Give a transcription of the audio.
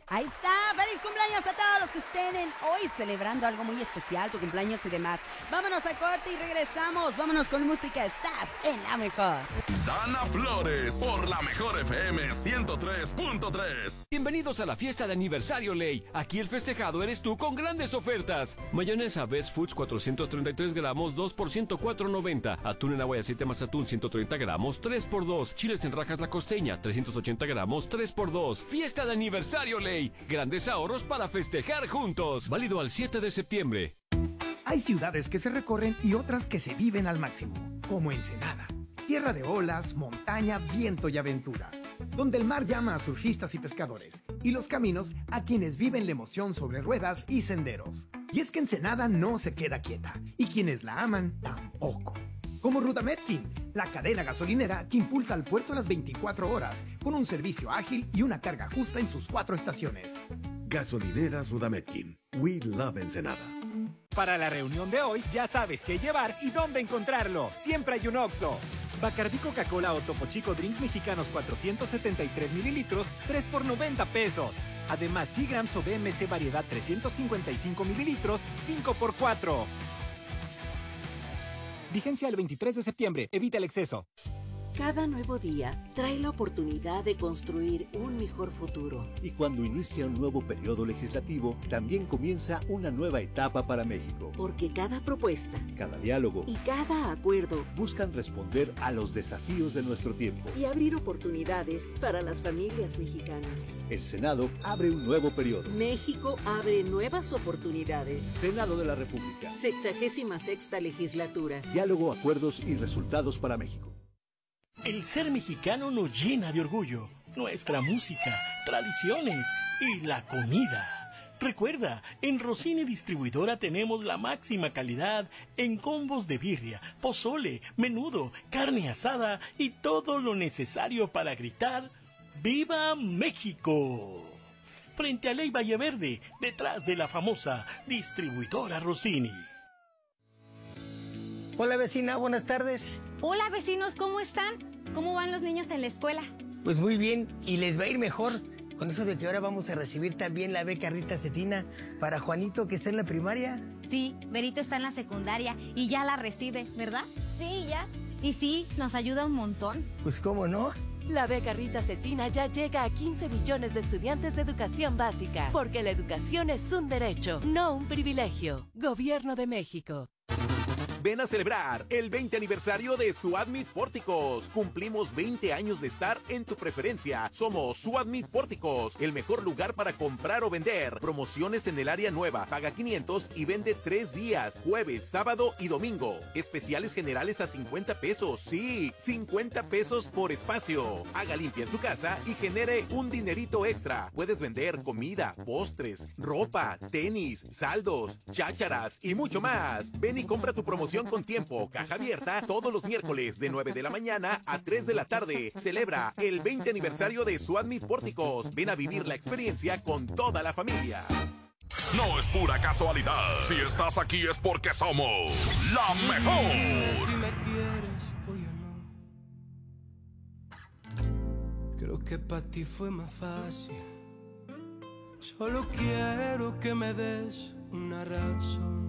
Ahí está, feliz cumpleaños a todos los que estén hoy celebrando algo muy especial, tu cumpleaños y demás. Vámonos a corte y regresamos, vámonos con música, estás en la mejor. Dana Flores, por la mejor FM 103.3. Bienvenidos a la fiesta de aniversario Ley. Aquí el festejado eres tú con grandes ofertas. Mayonesa Best Foods 433 gramos, 2 por 104.90. Atún en agua y aceite más atún 130 gramos, 3 por 2. Chiles en rajas La Costeña 380 gramos, 3 por 2. Fiesta de aniversario Ley. Grandes ahorros para festejar juntos. Válido al 7 de septiembre. Hay ciudades que se recorren y otras que se viven al máximo, como Ensenada. Tierra de olas, montaña, viento y aventura. Donde el mar llama a surfistas y pescadores, y los caminos a quienes viven la emoción sobre ruedas y senderos. Y es que Ensenada no se queda quieta, y quienes la aman tampoco. Como Rudametkin, la cadena gasolinera que impulsa al puerto a las 24 horas, con un servicio ágil y una carga justa en sus 4 estaciones. Gasolineras Rudametkin. We love Ensenada. Para la reunión de hoy, ya sabes qué llevar y dónde encontrarlo. Siempre hay un Oxxo. Bacardí Coca-Cola o Topo Chico Drinks mexicanos 473 mililitros, 3 por 90 pesos. Además, Seagrams o BMC variedad 355 mililitros, 5 por 4. Vigencia el 23 de septiembre. Evita el exceso. Cada nuevo día trae la oportunidad de construir un mejor futuro. Y cuando inicia un nuevo periodo legislativo, también comienza una nueva etapa para México. Porque cada propuesta, cada diálogo y cada acuerdo buscan responder a los desafíos de nuestro tiempo y abrir oportunidades para las familias mexicanas. El Senado abre un nuevo periodo. México abre nuevas oportunidades. Senado de la República. 66ª legislatura. Diálogo, acuerdos y resultados para México. El ser mexicano nos llena de orgullo, nuestra música, tradiciones y la comida. Recuerda, en Rossini Distribuidora tenemos la máxima calidad en combos de birria, pozole, menudo, carne asada y todo lo necesario para gritar ¡Viva México! Frente a Ley Valle Verde, detrás de la famosa Distribuidora Rossini. Hola vecina, buenas tardes. Hola vecinos, ¿cómo están? ¿Cómo van los niños en la escuela? Pues muy bien, y les va a ir mejor con eso de que ahora vamos a recibir también la beca Rita Cetina para Juanito que está en la primaria. Sí, Berito está en la secundaria y ya la recibe, ¿verdad? Sí, ya. Y sí, nos ayuda un montón. Pues cómo no. La beca Rita Cetina ya llega a 15 millones de estudiantes de educación básica, porque la educación es un derecho, no un privilegio. Gobierno de México. Ven a celebrar el 20 aniversario de Suadmit Pórticos. Cumplimos 20 años de estar en tu preferencia. Somos Suadmit Pórticos, el mejor lugar para comprar o vender. Promociones en el área nueva. Paga 500 y vende 3 días, jueves, sábado y domingo. Especiales generales a 50 pesos. Sí, 50 pesos por espacio. Haga limpia en su casa y genere un dinerito extra. Puedes vender comida, postres, ropa, tenis, saldos, chácharas y mucho más. Ven y compra tu promoción con tiempo, caja abierta, todos los miércoles de 9 de la mañana a 3 de la tarde. Celebra el 20 aniversario de Suadmit Pórticos. Ven a vivir la experiencia con toda la familia. No es pura casualidad. Si estás aquí es porque somos la mejor. Si me quieres o ya no. Creo que para ti fue más fácil. Solo quiero que me des una razón